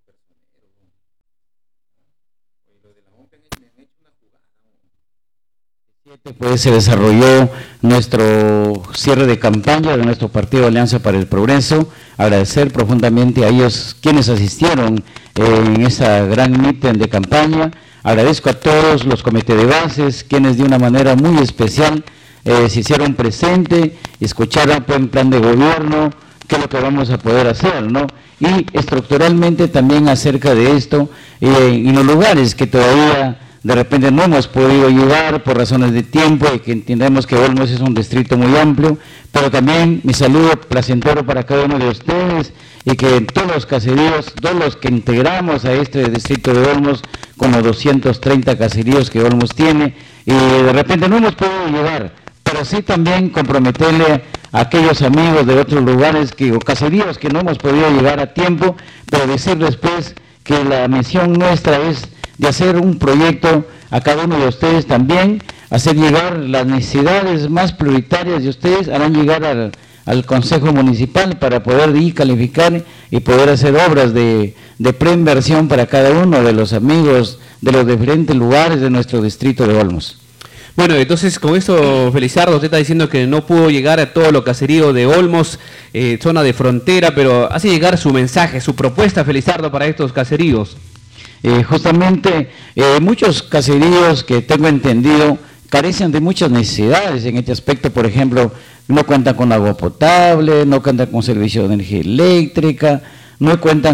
Pues se desarrolló nuestro cierre de campaña de nuestro partido Alianza para el Progreso. Agradecer profundamente a ellos quienes asistieron en esa gran meeting de campaña. Agradezco a todos los comités de bases, quienes de una manera muy especial se hicieron presente, escucharon el plan de gobierno, qué es lo que vamos a poder hacer, ¿no? Y estructuralmente también acerca de esto, en los lugares que todavía de repente no hemos podido llegar por razones de tiempo y que entendemos que Olmos es un distrito muy amplio, pero también mi saludo placentero para cada uno de ustedes y que todos los caseríos, todos los que integramos a este distrito de Olmos, con los 230 caseríos que Olmos tiene, y de repente no hemos podido llegar, pero sí también comprometerle a aquellos amigos de otros lugares o caseríos que no hemos podido llegar a tiempo, pero decirles pues que la misión nuestra es de hacer un proyecto a cada uno de ustedes también, hacer llegar las necesidades más prioritarias de ustedes, harán llegar al Consejo Municipal para poder calificar y poder hacer obras de preinversión para cada uno de los amigos de los diferentes lugares de nuestro distrito de Olmos. Bueno, entonces con esto, Felizardo, usted está diciendo que no pudo llegar a todo lo caserío de Olmos, zona de frontera, pero hace llegar su mensaje, su propuesta, Felizardo, para estos caseríos. Justamente muchos caseríos que tengo entendido carecen de muchas necesidades en este aspecto. Por ejemplo, no cuentan con agua potable, no cuentan con servicio de energía eléctrica, no cuentan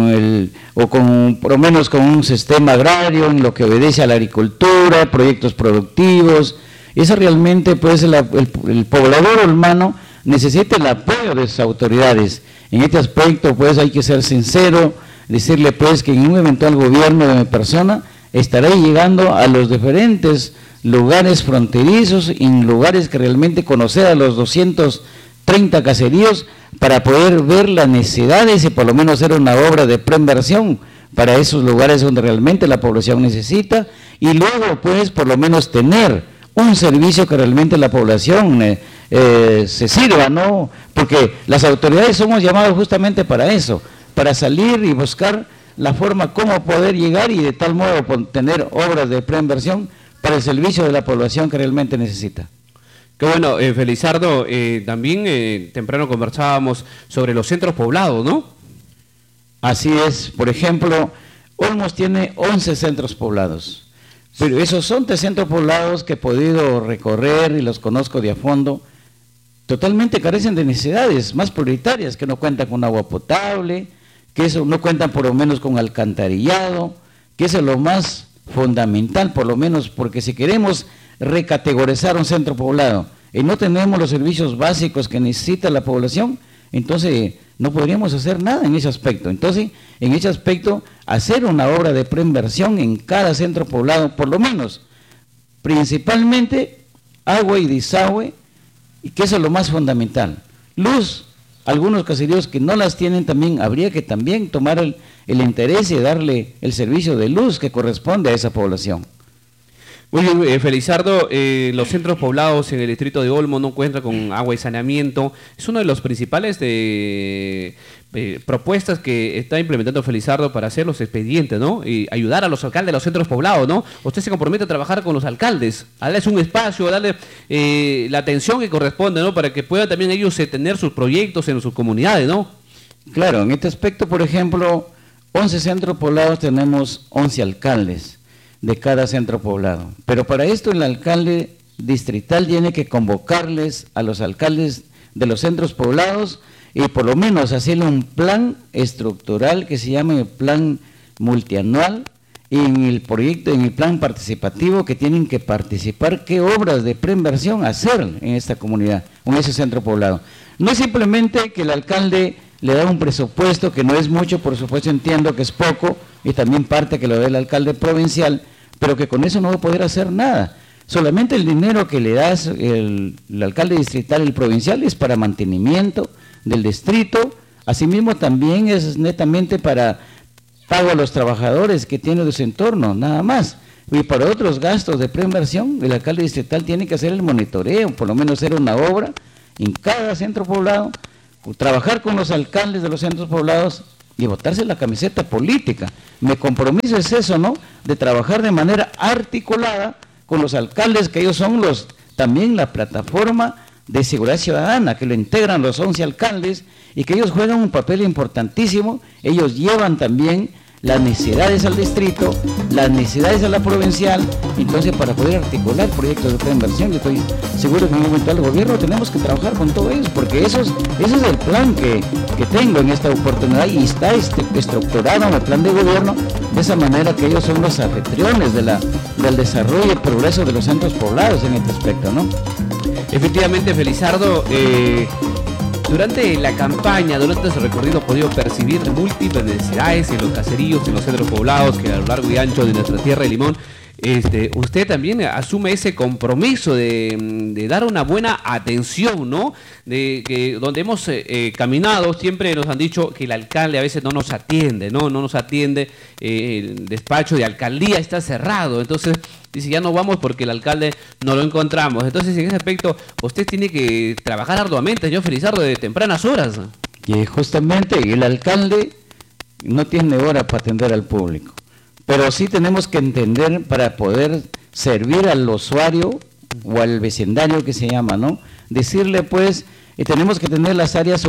por lo menos con un sistema agrario en lo que obedece a la agricultura, proyectos productivos. Eso realmente pues el poblador olmano necesita el apoyo de sus autoridades. En este aspecto pues hay que ser sincero, decirle pues que en un eventual gobierno de mi persona estaré llegando a los diferentes lugares fronterizos, en lugares que realmente conocer a los 230 caseríos para poder ver las necesidades y por lo menos hacer una obra de preinversión para esos lugares donde realmente la población necesita y luego pues por lo menos tener un servicio que realmente la población se sirva, ¿no? Porque las autoridades somos llamados justamente para eso, para salir y buscar la forma cómo poder llegar y de tal modo tener obras de preinversión para el servicio de la población que realmente necesita. Qué bueno, Felizardo, también temprano conversábamos sobre los centros poblados, ¿no? Así es, por ejemplo, Olmos tiene 11 centros poblados, pero esos son centros poblados que he podido recorrer y los conozco de a fondo, totalmente carecen de necesidades más prioritarias, que no cuentan con agua potable, que eso no cuentan por lo menos con alcantarillado, que eso es lo más fundamental, por lo menos, porque si queremos recategorizar un centro poblado y no tenemos los servicios básicos que necesita la población, entonces no podríamos hacer nada en ese aspecto. Entonces, en ese aspecto, hacer una obra de preinversión en cada centro poblado, por lo menos, principalmente agua y desagüe, y que eso es lo más fundamental. Luz, algunos caseríos que no las tienen también, habría que también tomar el interés y darle el servicio de luz que corresponde a esa población. Muy bien, Felizardo, los centros poblados en el distrito de Olmos no cuentan con agua y saneamiento. Es uno de los principales propuestas que está implementando Felizardo para hacer los expedientes, ¿no? Y ayudar a los alcaldes de los centros poblados, ¿no? Usted se compromete a trabajar con los alcaldes, a darles un espacio, a darle la atención que corresponde, ¿no? Para que puedan también ellos tener sus proyectos en sus comunidades, ¿no? Claro, en este aspecto, por ejemplo, 11 centros poblados tenemos 11 alcaldes de cada centro poblado. Pero para esto el alcalde distrital tiene que convocarles a los alcaldes de los centros poblados y por lo menos hacerle un plan estructural que se llama el plan multianual y en el proyecto, en el plan participativo que tienen que participar qué obras de preinversión hacer en esta comunidad, en ese centro poblado. No es simplemente que el alcalde le da un presupuesto que no es mucho, por supuesto entiendo que es poco, y también parte que lo dé el alcalde provincial, pero que con eso no va a poder hacer nada. Solamente el dinero que le das el alcalde distrital y el provincial es para mantenimiento del distrito, asimismo también es netamente para pago a los trabajadores que tiene de su entorno, nada más. Y para otros gastos de preinversión, el alcalde distrital tiene que hacer el monitoreo, por lo menos hacer una obra en cada centro poblado, trabajar con los alcaldes de los centros poblados y botarse la camiseta política. Mi compromiso es eso, ¿no? De trabajar de manera articulada con los alcaldes, que ellos son también la plataforma de seguridad ciudadana, que lo integran los 11 alcaldes y que ellos juegan un papel importantísimo. Ellos llevan también las necesidades al distrito, las necesidades a la provincial, entonces para poder articular proyectos de preinversión, yo estoy seguro que en un eventual gobierno tenemos que trabajar con todo eso, porque ese es el plan que tengo en esta oportunidad y está estructurado en el plan de gobierno de esa manera que ellos son los anfitriones del desarrollo y progreso de los centros poblados en este aspecto, ¿no? Efectivamente, Felizardo, durante la campaña, durante ese recorrido, he podido percibir múltiples necesidades en los caseríos, en los centros poblados, que a lo largo y ancho de nuestra tierra de Limón, usted también asume ese compromiso de dar una buena atención, ¿no? Donde hemos caminado, siempre nos han dicho que el alcalde a veces no nos atiende, ¿no? No nos atiende, el despacho de alcaldía está cerrado, entonces dice, ya no vamos porque el alcalde no lo encontramos. Entonces, en ese aspecto, usted tiene que trabajar arduamente, señor Felizardo, de tempranas horas. Y justamente el alcalde no tiene hora para atender al público, pero sí tenemos que entender para poder servir al usuario o al vecindario que se llama, ¿no? Decirle, pues, tenemos que tener las áreas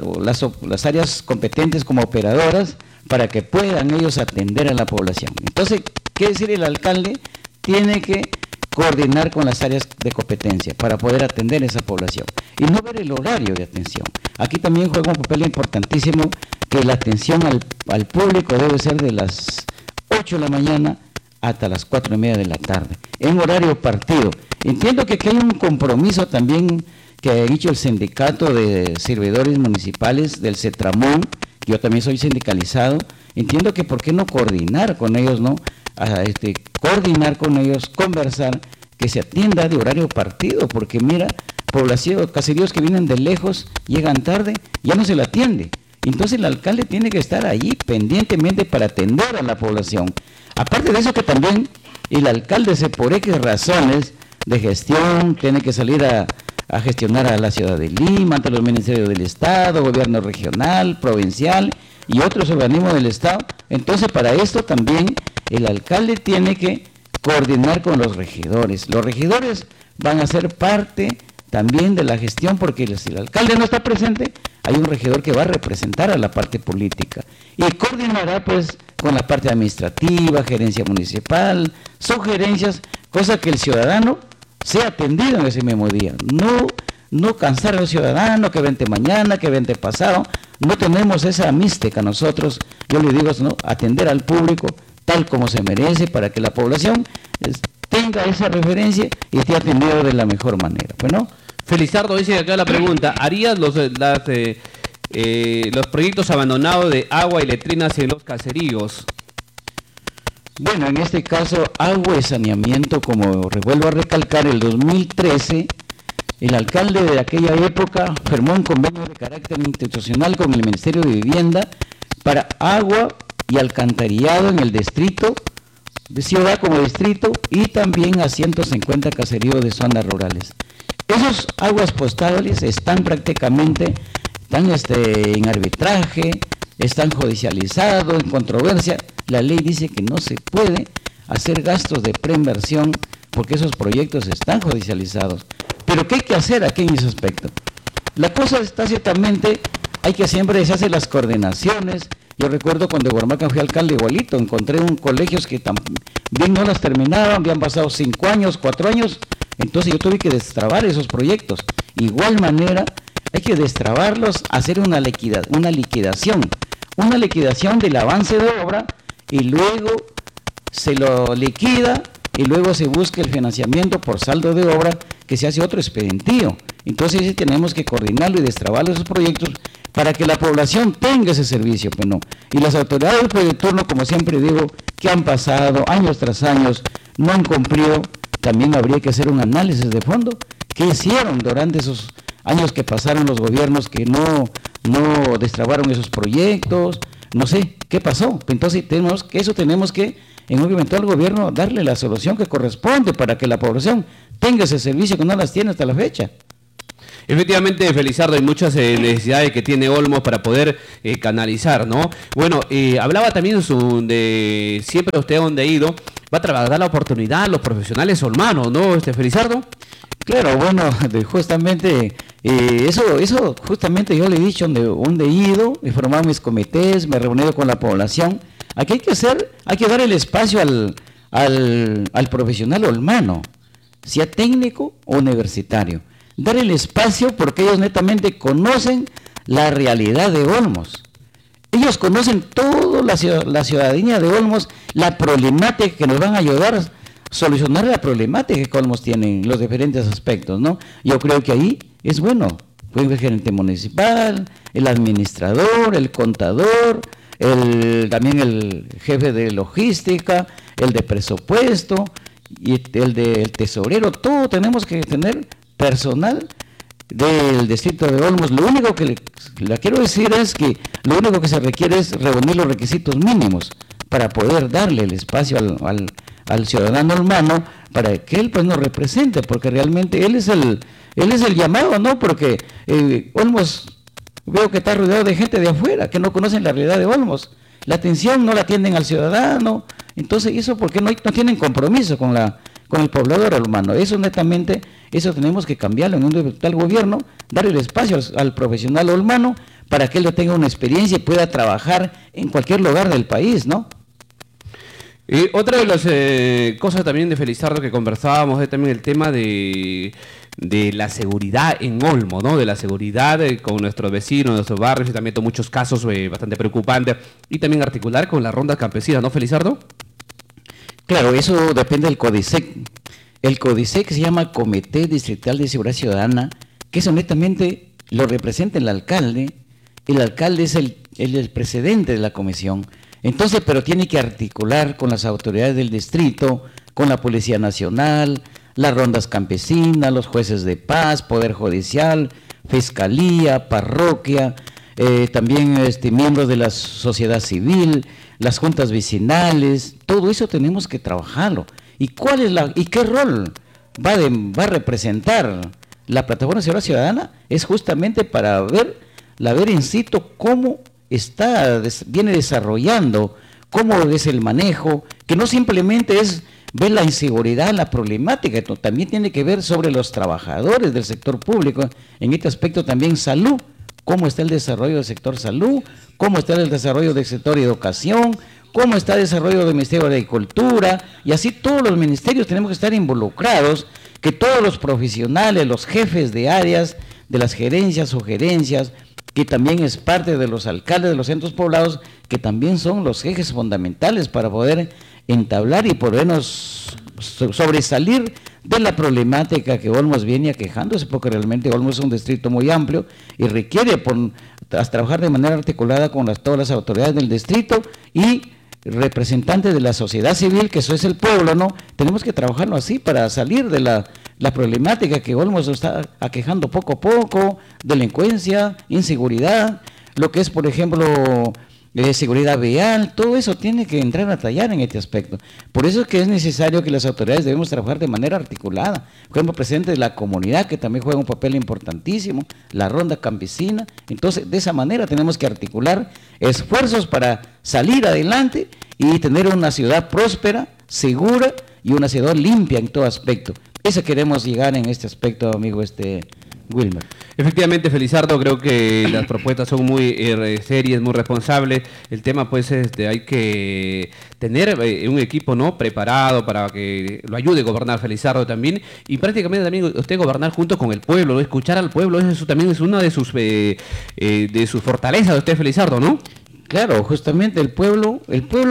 las áreas competentes como operadoras para que puedan ellos atender a la población. Entonces, ¿qué decir el alcalde? Tiene que coordinar con las áreas de competencia para poder atender a esa población y no ver el horario de atención. Aquí también juega un papel importantísimo que la atención al público debe ser de las 8 de la mañana hasta las 4:30 de la tarde, en horario partido. Entiendo que aquí hay un compromiso también que ha dicho el sindicato de servidores municipales del CETRAMON, que yo también soy sindicalizado. Entiendo que por qué no coordinar con ellos, ¿no? Coordinar con ellos, conversar, que se atienda de horario partido, porque mira, población, caseríos que vienen de lejos, llegan tarde, ya no se le atiende. Entonces el alcalde tiene que estar allí pendientemente para atender a la población. Aparte de eso, que también el alcalde, por X razones de gestión, tiene que salir a gestionar a la ciudad de Lima, ante los ministerios del Estado, gobierno regional, provincial y otros organismos del Estado. Entonces, para esto también el alcalde tiene que coordinar con los regidores. Los regidores van a ser parte también de la gestión, porque si el alcalde no está presente, hay un regidor que va a representar a la parte política y coordinará pues con la parte administrativa, gerencia municipal, sugerencias, cosa que el ciudadano sea atendido en ese mismo día. No cansar al ciudadano que vente mañana, que vente pasado. No tenemos esa mística nosotros, yo le digo, ¿no? Atender al público tal como se merece para que la población tenga esa referencia y esté atendido de la mejor manera. Bueno, Felizardo dice acá la pregunta, ¿harías los proyectos abandonados de agua y letrinas en los caseríos? Bueno, en este caso, agua y saneamiento, como vuelvo a recalcar, el 2013, el alcalde de aquella época firmó un convenio de carácter institucional con el Ministerio de Vivienda para agua y alcantarillado en el distrito de Ciudad como distrito y también a 150 caseríos de zonas rurales. Esos aguas potables están prácticamente en arbitraje, están judicializados, en controversia. La ley dice que no se puede hacer gastos de preinversión porque esos proyectos están judicializados. Pero ¿qué hay que hacer aquí en ese aspecto? La cosa está ciertamente, hay que siempre se hacen las coordinaciones. Yo recuerdo cuando Huarmaca fui alcalde igualito, encontré colegios que bien no las terminaban, habían pasado 5 años, 4 años, entonces yo tuve que destrabar esos proyectos. Igual manera, hay que destrabarlos, hacer una liquidación del avance de obra y luego se lo liquida y luego se busca el financiamiento por saldo de obra, que se hace otro expedientío. Entonces sí tenemos que coordinarlo y destrabar esos proyectos para que la población tenga ese servicio, pues no. Y las autoridades de turno, como siempre digo, que han pasado años tras años, no han cumplido, también habría que hacer un análisis de fondo. ¿Qué hicieron durante esos años que pasaron los gobiernos que no destrabaron esos proyectos? No sé, ¿qué pasó? Entonces tenemos que, en un eventual gobierno, darle la solución que corresponde para que la población tenga ese servicio que no las tiene hasta la fecha. Efectivamente, Felizardo, hay muchas necesidades que tiene Olmos para poder canalizar, ¿no? Bueno, hablaba también de siempre usted donde ha ido, va a trabajar la oportunidad a los profesionales olmanos, ¿no, Felizardo? Claro, bueno, justamente eso justamente yo le he dicho donde he ido, he formado mis comités, me he reunido con la población. Aquí hay que dar el espacio al profesional olmano, sea técnico o universitario. Dar el espacio porque ellos netamente conocen la realidad de Olmos. Ellos conocen toda la ciudadanía de Olmos, la problemática que nos van a ayudar a solucionar la problemática que Olmos tiene en los diferentes aspectos, ¿no? Yo creo que ahí es bueno, fue el gerente municipal, el administrador, el contador, también el jefe de logística, el de presupuesto y el del tesorero. Todo tenemos que tener personal del distrito de Olmos. Lo único que le quiero decir es que lo único que se requiere es reunir los requisitos mínimos para poder darle el espacio al ciudadano olmano para que él pues nos represente, porque realmente él es el llamado, ¿no? Porque Olmos veo que está rodeado de gente de afuera que no conocen la realidad de Olmos. La atención no la atienden al ciudadano, entonces eso porque no tienen compromiso con el poblador olmano. Eso netamente, eso tenemos que cambiarlo en un eventual gobierno, darle el espacio al profesional olmano para que él tenga una experiencia y pueda trabajar en cualquier lugar del país, ¿no? Otra de las cosas también de Felizardo que conversábamos es también el tema de la seguridad en Olmo, ¿no? De la seguridad con nuestros vecinos, nuestros barrios, y también muchos casos bastante preocupantes, y también articular con la ronda campesina, ¿no, Felizardo? Claro, eso depende del CODISEC. El CODISEC se llama Comité Distrital de Seguridad Ciudadana, que eso netamente lo representa el alcalde es el presidente de la comisión. Entonces, pero tiene que articular con las autoridades del distrito, con la Policía Nacional, las rondas campesinas, los jueces de paz, Poder Judicial, Fiscalía, Parroquia, también miembros de la sociedad civil, las juntas vecinales. Todo eso tenemos que trabajarlo. ¿Y qué rol va a representar la Plataforma de Seguridad Ciudadana? Es justamente para ver in situ cómo viene desarrollando, cómo es el manejo, que no simplemente es ver la inseguridad, la problemática, también tiene que ver sobre los trabajadores del sector público, en este aspecto también salud, cómo está el desarrollo del sector salud, cómo está el desarrollo del sector educación, cómo está el desarrollo del Ministerio de Agricultura, y así todos los ministerios tenemos que estar involucrados, que todos los profesionales, los jefes de áreas, de las gerencias o gerencias, que también es parte de los alcaldes de los centros poblados, que también son los ejes fundamentales para poder entablar y podernos sobresalir de la problemática que Olmos viene aquejándose, porque realmente Olmos es un distrito muy amplio y requiere trabajar de manera articulada con todas las autoridades del distrito y representantes de la sociedad civil, que eso es el pueblo, ¿no? Tenemos que trabajarlo así para salir de la problemática que Olmos está aquejando poco a poco, delincuencia, inseguridad, lo que es, por ejemplo, seguridad vial, todo eso tiene que entrar a tallar en este aspecto. Por eso es que es necesario que las autoridades debemos trabajar de manera articulada. Por ejemplo, presente de la comunidad, que también juega un papel importantísimo, la ronda campesina. Entonces, de esa manera tenemos que articular esfuerzos para salir adelante y tener una ciudad próspera, segura y una ciudad limpia en todo aspecto. Eso queremos llegar en este aspecto, amigo Wilmer. Efectivamente, Felizardo, creo que las propuestas son muy serias, muy responsables. El tema, pues, hay que tener un equipo, ¿no?, preparado para que lo ayude a gobernar, Felizardo, también, y prácticamente también usted gobernar junto con el pueblo, ¿no? Escuchar al pueblo, eso también es una de sus fortalezas de usted, Felizardo, ¿no? Claro, justamente el pueblo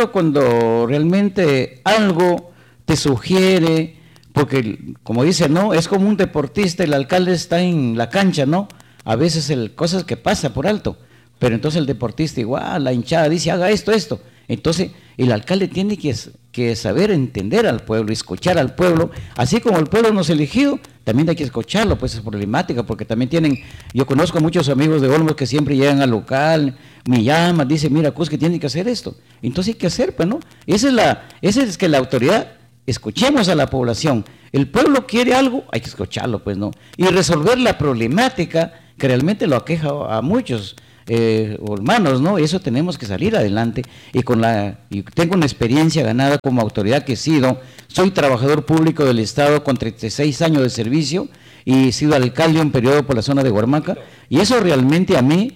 cuando realmente algo te sugiere, porque como dice, ¿no?, es como un deportista, el alcalde está en la cancha, ¿no? A veces cosas que pasa por alto, pero entonces el deportista igual, la hinchada dice, haga esto. Entonces el alcalde tiene que saber entender al pueblo, escuchar al pueblo, así como el pueblo nos eligió, también hay que escucharlo, pues es problemática, porque también yo conozco a muchos amigos de Olmos que siempre llegan al local, me llaman, dicen, mira, Cus, que tiene que hacer esto. Entonces hay que hacer, pues, ¿no? Esa es que la autoridad, escuchemos a la población. El pueblo quiere algo, hay que escucharlo, pues, ¿no? Y resolver la problemática que realmente lo aqueja a muchos hermanos, ¿no? Eso tenemos que salir adelante. Y tengo una experiencia ganada como autoridad que he sido, soy trabajador público del Estado con 36 años de servicio y he sido alcalde un periodo por la zona de Huarmaca, y eso realmente a mí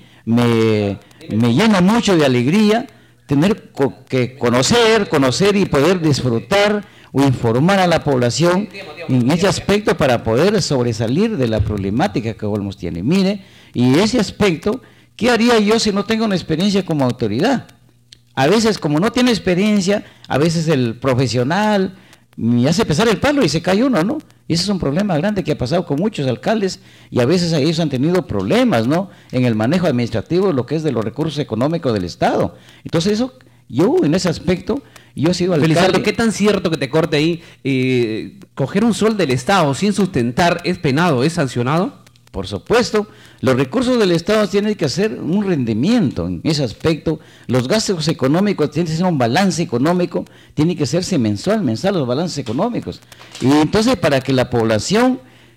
me llena mucho de alegría, tener que conocer y poder disfrutar o informar a la población en ese aspecto para poder sobresalir de la problemática que Olmos tiene. Mire, y ese aspecto, ¿qué haría yo si no tengo una experiencia como autoridad? A veces, como no tiene experiencia, a veces el profesional me hace pesar el palo y se cae uno, ¿no? Y ese es un problema grande que ha pasado con muchos alcaldes, y a veces ellos han tenido problemas, ¿no?, en el manejo administrativo, lo que es de los recursos económicos del Estado. Entonces eso, yo en ese aspecto, yo he sido alcalde. Felizardo, ¿qué tan cierto, que te corte ahí, coger un sol del Estado sin sustentar es penado, es sancionado? Por supuesto, los recursos del Estado tienen que hacer un rendimiento en ese aspecto. Los gastos económicos tienen que ser un balance económico, tiene que hacerse mensual los balances económicos. Y entonces, para que la población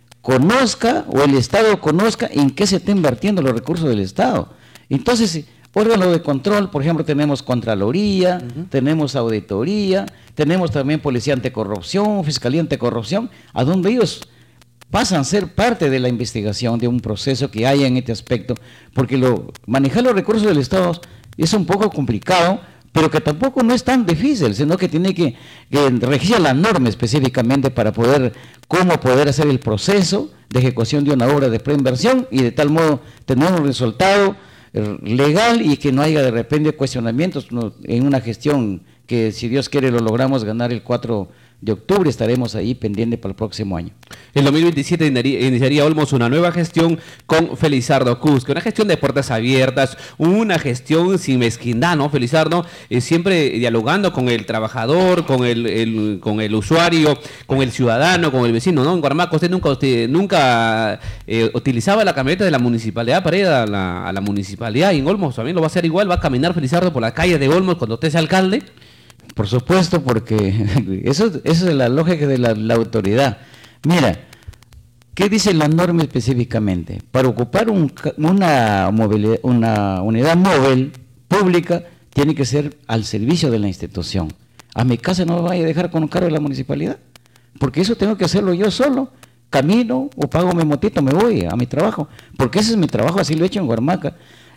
conozca, o el Estado conozca, en qué se están invirtiendo los recursos del Estado. Entonces, órgano de control, por ejemplo, tenemos Contraloría, tenemos Auditoría, tenemos también Policía Anticorrupción, Fiscalía Anticorrupción, a donde ellos pasan a ser parte de la investigación de un proceso que haya en este aspecto, porque manejar los recursos del Estado es un poco complicado, pero que tampoco no es tan difícil, sino que tiene que regir la norma específicamente para cómo poder hacer el proceso de ejecución de una obra de preinversión, y de tal modo tener un resultado legal y que no haya de repente cuestionamientos en una gestión que, si Dios quiere, lo logramos ganar el 4 de octubre, estaremos ahí pendientes para el próximo año. En 2027 iniciaría Olmos una nueva gestión con Felizardo Cusque, una gestión de puertas abiertas, una gestión sin mezquindad, ¿no, Felizardo? Siempre dialogando con el trabajador, con el usuario, con el ciudadano, con el vecino, ¿no? En Huarmaca usted nunca utilizaba la camioneta de la municipalidad para ir a la municipalidad, y en Olmos también lo va a hacer igual. ¿Va a caminar Felizardo por la calle de Olmos cuando usted sea alcalde? Por supuesto, porque eso es la lógica de la autoridad. Mira, ¿qué dice la norma específicamente? Para ocupar una unidad móvil pública, tiene que ser al servicio de la institución. A mi casa no me vaya a dejar con un carro de la municipalidad, porque eso tengo que hacerlo yo solo. Camino o pago mi motito, me voy a mi trabajo, porque ese es mi trabajo, así lo he hecho en Huarmaca.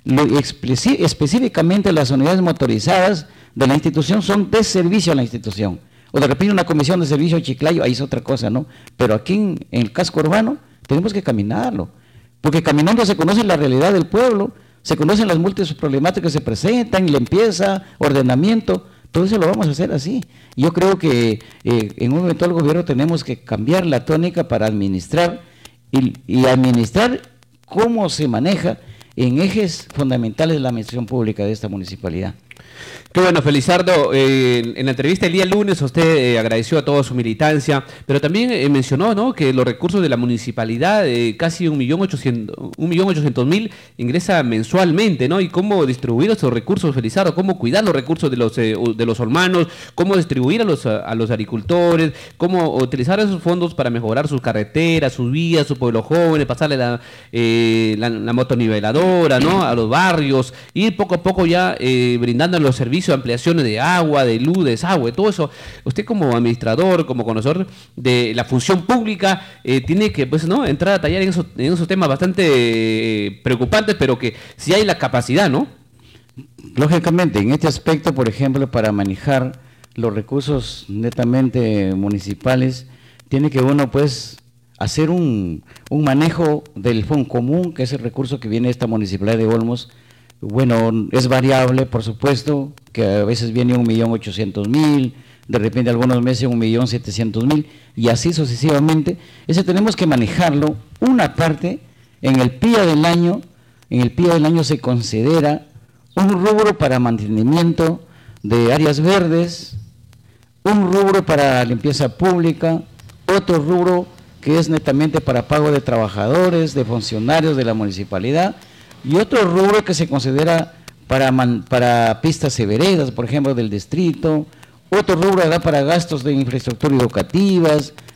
Específicamente las unidades motorizadas de la institución son de servicio a la institución, o de repente una comisión de servicio a Chiclayo, ahí es otra cosa, ¿no? Pero aquí en el casco urbano tenemos que caminarlo, porque caminando se conoce la realidad del pueblo, se conocen las múltiples problemáticas que se presentan, limpieza, ordenamiento, todo eso lo vamos a hacer así. Yo creo que en un momento del gobierno tenemos que cambiar la tónica para administrar y administrar cómo se maneja en ejes fundamentales de la administración pública de esta municipalidad. Qué bueno, Felizardo, en la entrevista el día lunes usted agradeció a toda su militancia, pero también mencionó, ¿no?, que los recursos de la municipalidad, casi 1.800.000 ingresa mensualmente, ¿no? Y cómo distribuir esos recursos, Felizardo, cómo cuidar los recursos de los olmanos, cómo distribuir a los agricultores, cómo utilizar esos fondos para mejorar sus carreteras, sus vías, su pueblo joven, pasarle la motoniveladora, ¿no?, a los barrios, ir poco a poco ya brindando los servicios, ampliaciones de agua, de luz, de desagüe, todo eso. Usted, como administrador, como conocedor de la función pública, tiene que, pues, ¿no?, entrar a tallar en esos temas bastante preocupantes, pero que sí hay la capacidad, ¿no? Lógicamente, en este aspecto, por ejemplo, para manejar los recursos netamente municipales, tiene que uno, pues, hacer un manejo del fondo común, que es el recurso que viene de esta municipalidad de Olmos. Bueno, es variable, por supuesto, que a veces viene 1.800.000, de repente algunos meses 1.700.000, y así sucesivamente. Ese tenemos que manejarlo. Una parte, en el PIA del año se considera un rubro para mantenimiento de áreas verdes, un rubro para limpieza pública, otro rubro que es netamente para pago de trabajadores, de funcionarios de la municipalidad, y otro rubro que se considera para pistas y veredas, por ejemplo, del distrito, otro rubro da para gastos de infraestructura educativas,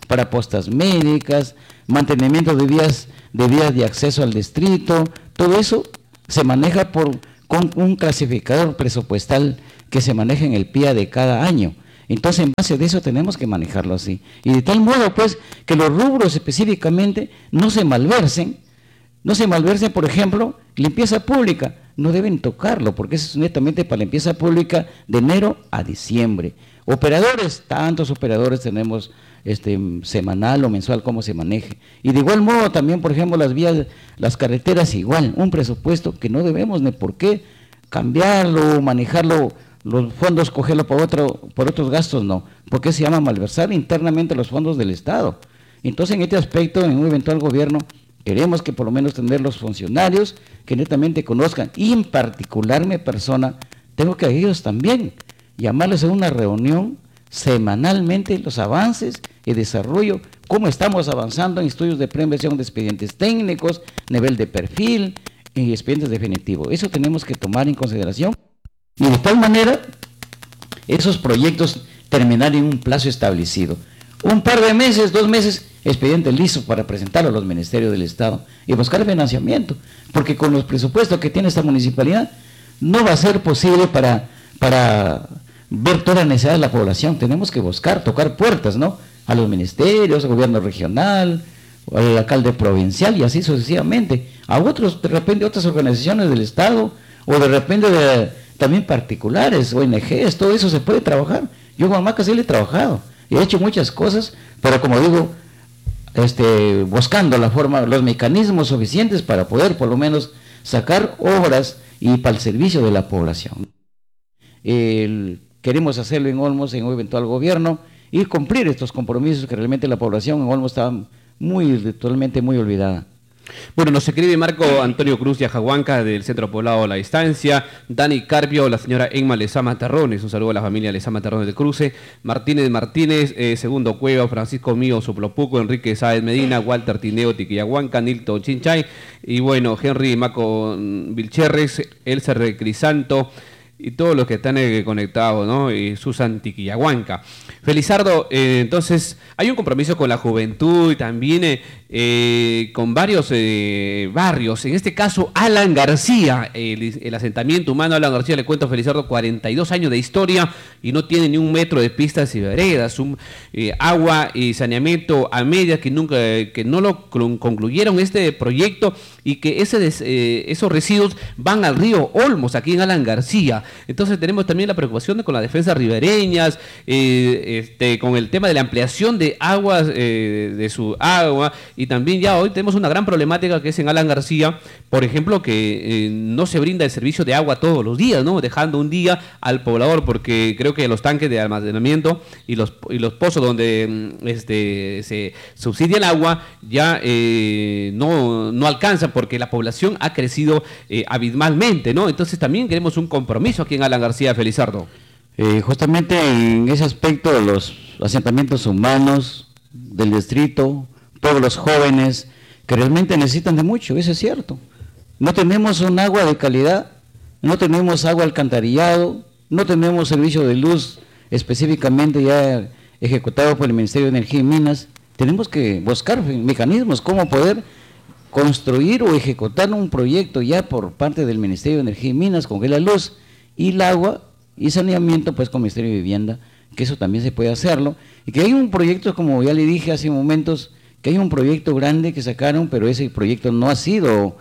para postas médicas, mantenimiento de vías de acceso al distrito, todo eso se maneja con un clasificador presupuestal que se maneja en el PIA de cada año. Entonces, en base de eso tenemos que manejarlo así. Y de tal modo, pues, que los rubros específicamente no se malversen, por ejemplo, limpieza pública, no deben tocarlo, porque eso es netamente para limpieza pública de enero a diciembre. Operadores, tantos operadores tenemos semanal o mensual, cómo se maneje. Y de igual modo también, por ejemplo, las vías, las carreteras igual, un presupuesto que no debemos ni por qué cambiarlo, manejarlo, los fondos cogerlo por otros gastos, no, porque se llama malversar internamente los fondos del Estado. Entonces, en este aspecto, en un eventual gobierno, queremos que por lo menos tener los funcionarios que netamente conozcan, y en particular mi persona, tengo que a ellos también llamarles a una reunión semanalmente los avances y desarrollo, cómo estamos avanzando en estudios de preinversión de expedientes técnicos, nivel de perfil y expedientes definitivos. Eso tenemos que tomar en consideración y de tal manera esos proyectos terminar en un plazo establecido. Un par de meses, 2 meses, expediente listo para presentarlo a los ministerios del Estado y buscar financiamiento, porque con los presupuestos que tiene esta municipalidad no va a ser posible para ver toda la necesidad de la población. Tenemos que buscar, tocar puertas, ¿no? A los ministerios, al gobierno regional, al alcalde provincial y así sucesivamente, a otros, de repente otras organizaciones del Estado o de repente también particulares, ONGs, todo eso se puede trabajar. Yo con Huamaca sí le he trabajado, he hecho muchas cosas, pero como digo, buscando la forma, los mecanismos suficientes para poder por lo menos sacar obras y para el servicio de la población. Queremos hacerlo en Olmos en un eventual gobierno y cumplir estos compromisos que realmente la población en Olmos está totalmente muy olvidada. Bueno, nos escribe Marco Antonio Cruz de Ajahuanca, del Centro Poblado La Distancia, Dani Carpio, la señora Enma Lezama Terrones, un saludo a la familia Lezama Terrones del Cruce, Martínez, Segundo Cueva, Francisco Mío Suplopuco, Enrique Sáez Medina, Walter Tineo Tiquiyahuanca, Nilton Chinchay, y bueno, Henry Maco Vilcherres, Elcer Crisanto, y todos los que están conectados, ¿no? Y Susan Tiquiyahuanca. Felizardo, entonces, hay un compromiso con la juventud y también con varios barrios. En este caso, Alan García, el asentamiento humano Alan García, le cuento, Felizardo, 42 años de historia y no tiene ni un metro de pistas y veredas, agua y saneamiento a medias que no lo concluyeron este proyecto y que esos residuos van al río Olmos, aquí en Alan García. Entonces tenemos también la preocupación con las defensas ribereñas, con el tema de la ampliación de aguas, de su agua, y también ya hoy tenemos una gran problemática que es en Alan García, por ejemplo, que no se brinda el servicio de agua todos los días, ¿no? Dejando un día al poblador, porque creo que los tanques de almacenamiento y los pozos donde se subsidia el agua ya no alcanzan, porque la población ha crecido abismalmente, ¿no? Entonces también queremos un compromiso aquí en Alan García, Felizardo. Justamente en ese aspecto de los asentamientos humanos del distrito, pueblos jóvenes que realmente necesitan de mucho, eso es cierto. No tenemos un agua de calidad, no tenemos agua alcantarillado, no tenemos servicio de luz específicamente ya ejecutado por el Ministerio de Energía y Minas. Tenemos que buscar mecanismos cómo poder construir o ejecutar un proyecto ya por parte del Ministerio de Energía y Minas con la luz y el agua y saneamiento, pues con el Ministerio de Vivienda, que eso también se puede hacerlo, y que hay un proyecto, como ya le dije hace momentos, que hay un proyecto grande que sacaron, pero ese proyecto no ha sido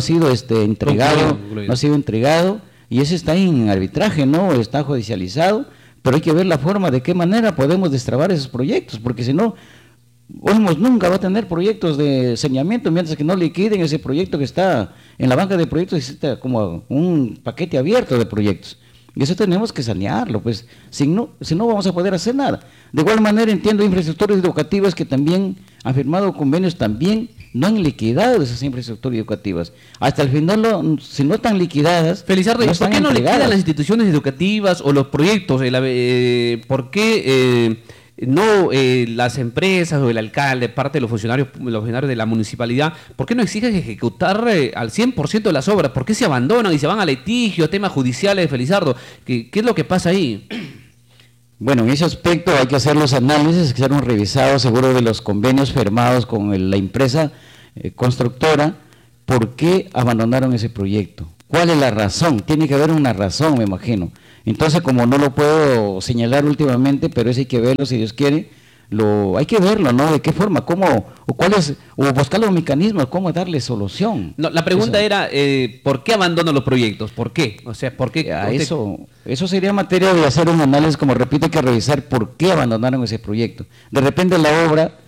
entregado, y ese está en arbitraje, ¿no? Está judicializado, pero hay que ver la forma de qué manera podemos destrabar esos proyectos, porque si no, Olmos nunca va a tener proyectos de saneamiento mientras que no liquiden ese proyecto que está en la banca de proyectos, existe como un paquete abierto de proyectos. Y eso tenemos que sanearlo, pues, si no vamos a poder hacer nada. De igual manera entiendo infraestructuras educativas que también han firmado convenios, también no han liquidado esas infraestructuras educativas. Hasta el final, si no están liquidadas, Felizardo, no ¿por qué no liquidan las instituciones educativas o los proyectos? ¿Por qué no las empresas o el alcalde, parte de los funcionarios de la municipalidad, por qué no exigen ejecutar al 100% de las obras? ¿Por qué se abandonan y se van a litigios, temas judiciales, Felizardo? ¿Qué es lo que pasa ahí? Bueno, en ese aspecto hay que hacer los análisis, que sean revisados seguro de los convenios firmados con la empresa constructora. ¿Por qué abandonaron ese proyecto? ¿Cuál es la razón? Tiene que haber una razón, me imagino. Entonces, como no lo puedo señalar últimamente, pero eso hay que verlo, si Dios quiere, hay que verlo, ¿no? ¿De qué forma? ¿Cómo? ¿O cuáles? O buscar los mecanismos, cómo darle solución. No, la pregunta era, ¿por qué abandonan los proyectos? ¿Por qué? O sea, ¿por qué? Eso sería materia de hacer un análisis, como repito, hay que revisar por qué abandonaron ese proyecto. De repente la obra